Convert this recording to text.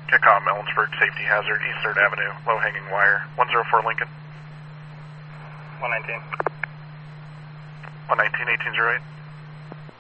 Kickoff, Ellensburg, safety hazard, East 3rd Avenue, low hanging wire, 104 Lincoln. 119. 119, 1808.